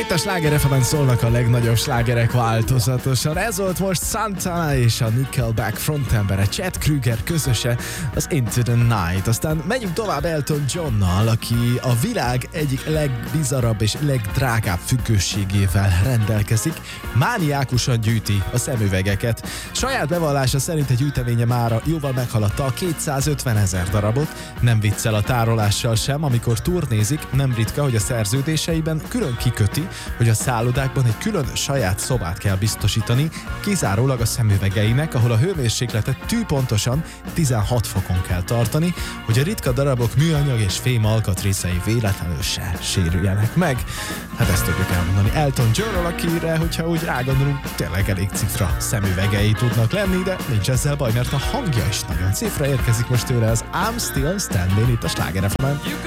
Itt a Sláger FM-en szólnak a legnagyobb slágerek változatosan. Ez volt most Santana és a Nickelback frontembere Chad Kroeger közöse, az Into the Night. Aztán megyünk tovább Elton Johnnal, aki a világ egyik legbizarabb és legdrágább függőségével rendelkezik. Mániákusan gyűjti a szemüvegeket. Saját bevallása szerint a gyűjteménye mára jóval meghaladta a 250 000 darabot. Nem viccel a tárolással sem, amikor turnézik, nem ritka, hogy a szerződéseiben külön kiköti, hogy a szállodákban egy külön saját szobát kell biztosítani, kizárólag a szemüvegeinek, ahol a hőmérsékletet tűpontosan 16 fokon kell tartani, hogy a ritka darabok műanyag és fém alkatrészei véletlenül se sérüljenek meg. Hát ezt tudjuk elmondani Elton Johnról, akire, hogyha úgy rágondolunk, tényleg elég cifra szemüvegei tudnak lenni, de nincs ezzel baj, mert a hangja is nagyon cifra. Érkezik most tőle az I'm Still Standing itt a Sláger FM-en.